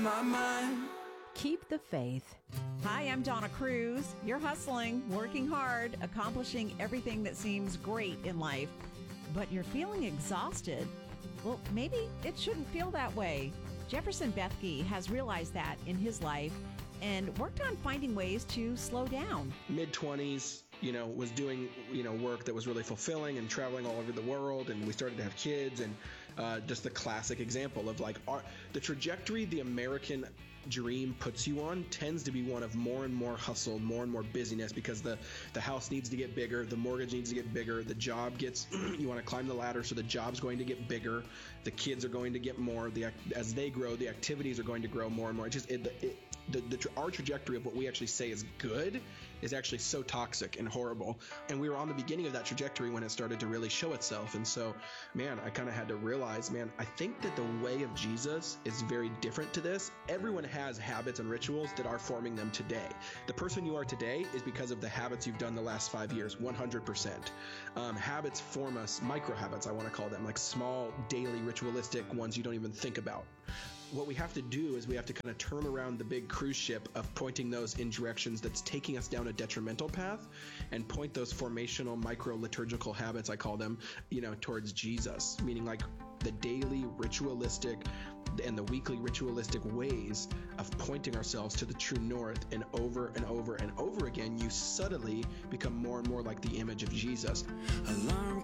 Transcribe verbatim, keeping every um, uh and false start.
my mind. Keep the faith. Hi, I'm Donna Cruz. You're hustling, working hard, accomplishing everything that seems great in life, but you're feeling exhausted. Well, maybe it shouldn't feel that way. Jefferson Bethke has realized that in his life and worked on finding ways to slow down. mid-twenties, you know, was doing, you know, work that was really fulfilling and traveling all over the world. And we started to have kids, and uh, just the classic example of like our, the trajectory the American dream puts you on tends to be one of more and more hustle, more and more busyness, because the, the house needs to get bigger, the mortgage needs to get bigger, the job gets, you want to climb the ladder, so the job's going to get bigger, the kids are going to get more, the as they grow, the activities are going to grow more and more. It just, it, it, the, the our trajectory of what we actually say is good is actually so toxic and horrible. And we were on the beginning of that trajectory when it started to really show itself. And so, man, I kind of had to realize, man, I think that the way of Jesus is very different to this. Everyone has habits and rituals that are forming them today. The person you are today is because of the habits you've done the last five years, one hundred percent. Um, habits form us, micro habits, I want to call them, like small, daily, ritualistic ones you don't even think about. What we have to do is we have to kind of turn around the big cruise ship of pointing those in directions that's taking us down a detrimental path, and point those formational micro liturgical habits, I call them, you know, towards Jesus, meaning like the daily ritualistic and the weekly ritualistic ways of pointing ourselves to the true north. And over and over and over again, you subtly become more and more like the image of Jesus. Alarm